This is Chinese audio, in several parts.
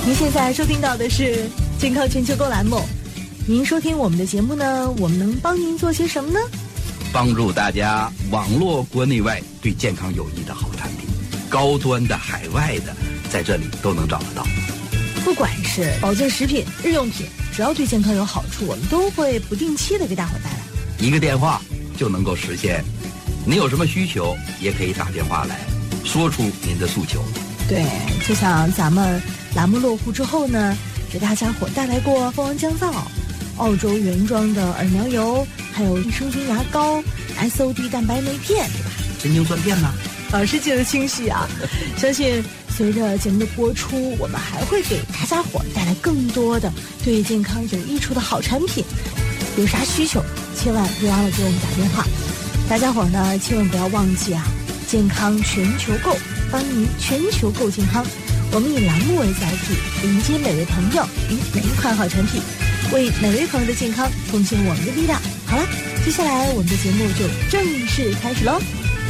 您现在收听到的是健康全球购栏目。您收听我们的节目呢，我们能帮您做些什么呢？ 帮助大家网络国内外对健康有益的好产品，高端的、海外的，在这里都能找得到。 不管是保健食品、日用品，只要对健康有好处，我们都会不定期的给大伙带来。 一个电话就能够实现。您有什么需求，也可以打电话来，说出您的诉求。 对，就像咱们栏目落户之后呢，给大家伙带来过蜂王降皂、澳洲原装的耳苗油，还有益生菌牙膏、SOD 蛋白酶片，对吧？ 神经酸片呢？ 老师记得清晰啊！相信随着节目的播出，我们还会给大家伙带来更多的对健康有益处的好产品。有啥需求，千万别忘了给我们打电话。大家伙呢，千万不要忘记啊！健康全球购，帮您全球购健康。我们以栏目为载体，迎接每位朋友与每一款好产品，为每位朋友的健康贡献我们的力量。好了，接下来我们的节目就正式开始喽。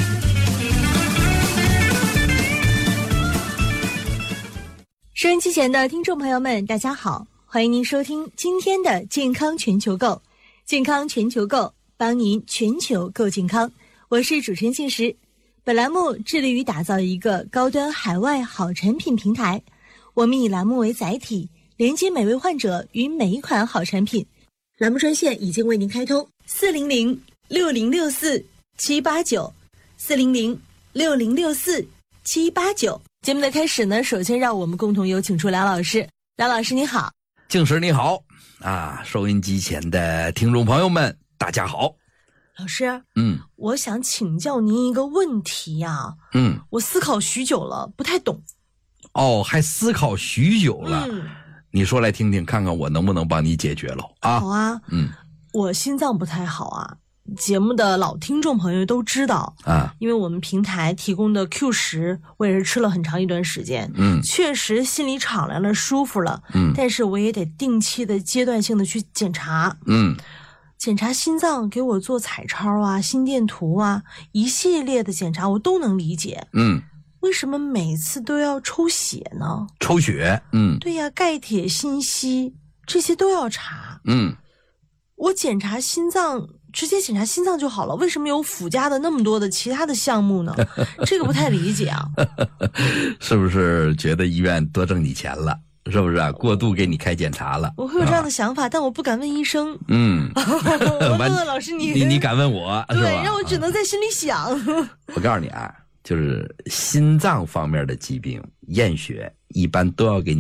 收音机前的听众朋友们，大家好，欢迎您收听今天的健康全球购。健康全球购，帮您全球购健康。我是主持人庆石。本栏目致力于打造一个高端海外好产品平台，我们以栏目为载体，连接每位患者与每一款好产品。栏目专线已经为您开通，400-6064-789，400-6064-789。节目的开始呢，首先让我们共同有请出梁老师。梁老师你好。 静石你好啊，收音机前的听众朋友们大家好。 老师，我想请教您一个问题呀。我思考许久了，不太懂。 哦，还思考许久了。你说来听听，看看我能不能帮你解决了啊？ 好啊。我心脏不太好啊，节目的老听众朋友都知道啊，因为我们平台提供的 Q10，我也是吃了很长一段时间。确实心里敞亮了，舒服了。但是我也得定期的、阶段性的去检查。检查心脏，给我做彩超啊、心电图啊，一系列的检查我都能理解。为什么每次都要抽血呢？ 抽血？ 对呀，钙、铁、锌、硒这些都要查。我检查心脏，直接检查心脏就好了，为什么有附加的那么多的其他的项目呢？这个不太理解啊。 是不是觉得医院多挣你钱了？是不是啊？过度给你开检查了？ 我会有这样的想法，但我不敢问医生。我问问老师你敢问我是吧？ 对，让我只能在心里想。 我告诉你啊，就是心脏方面的疾病，验血一般都要给你